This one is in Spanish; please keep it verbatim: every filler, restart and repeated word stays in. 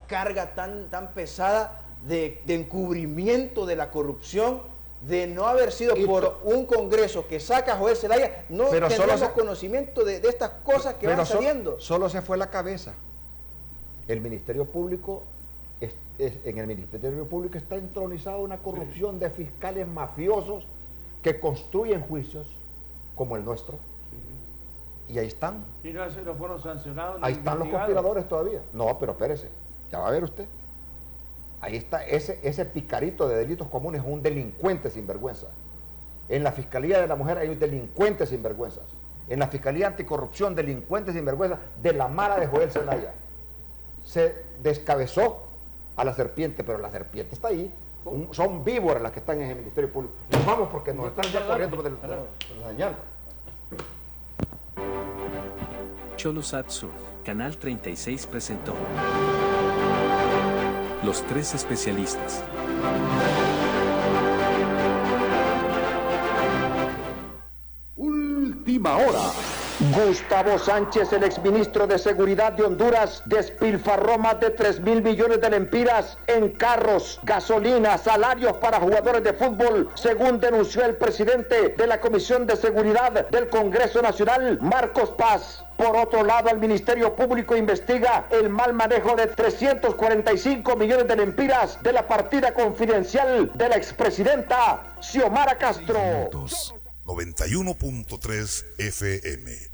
carga tan, tan pesada de, de encubrimiento de la corrupción, de no haber sido y por un Congreso que saca a Joel Zelaya, no tenemos se, conocimiento de, de estas cosas que van saliendo. So, solo se fue la cabeza. El Ministerio Público, es, es, en el Ministerio Público está entronizada una corrupción sí. de fiscales mafiosos que construyen juicios como el nuestro. Sí. Y ahí están. Y no, no fueron sancionados. Ahí están los conspiradores todavía. No, pero espérese, ya va a ver usted. Ahí está, ese, ese picarito de delitos comunes es un delincuente sinvergüenza. En la Fiscalía de la Mujer hay un delincuente sinvergüenzas. En la Fiscalía Anticorrupción, delincuentes sinvergüenza de la mala de Joel Zelaya. Se descabezó a la serpiente, pero la serpiente está ahí. Un, son víboras las que están en el Ministerio Público. Nos vamos porque nos están ya corriendo por el, por el señal. Cholosat Surf, Canal treinta y seis presentó Los Tres Especialistas. Última hora. Gustavo Sánchez, el exministro de Seguridad de Honduras, despilfarró más de tres mil millones de lempiras en carros, gasolina, salarios para jugadores de fútbol, según denunció el presidente de la Comisión de Seguridad del Congreso Nacional, Marcos Paz. Por otro lado, el Ministerio Público investiga el mal manejo de trescientos cuarenta y cinco millones de lempiras de la partida confidencial de la expresidenta Xiomara Castro. noventa y uno punto tres F M